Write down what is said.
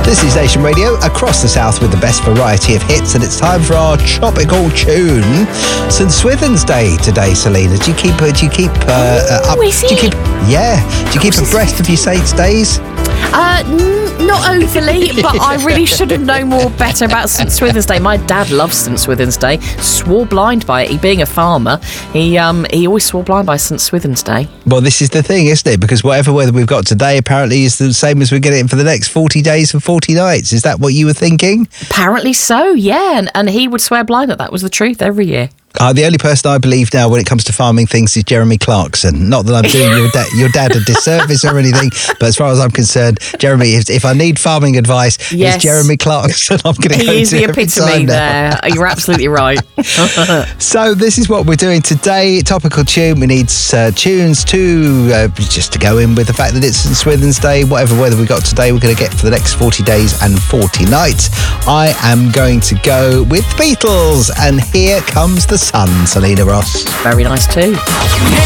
This is Nation Radio across the south with the best variety of hits, and it's time for our tropical tune. St Swithin's Day today, Selena. Do you keep up? Is Do you keep abreast of your saints' days? Not overly, but I really should have known more better about St Swithin's Day. My dad loves St Swithin's Day. Swore blind by it. He being a farmer, he always swore blind by St Swithin's Day. Well, this is the thing, isn't it? Because whatever weather we've got today apparently is the same as we're getting for the next 40 days and 40 nights. Is that what you were thinking? Apparently so, yeah. And he would swear blind that was the truth every year. The only person I believe now when it comes to farming things is Jeremy Clarkson. Not that I'm doing your dad a disservice or anything, but as far as I'm concerned, Jeremy, if I need farming advice, yes, it's Jeremy Clarkson I'm going to go to. He is the epitome there. You're absolutely right. So this is what we're doing today. Topical tune. We need tunes to just to go in with the fact that it's St Swithin's Day. Whatever weather we got today, we're going to get for the next 40 days and 40 nights. I am going to go with Beatles, and Here Comes the Sun, Selena Ross. Very nice too.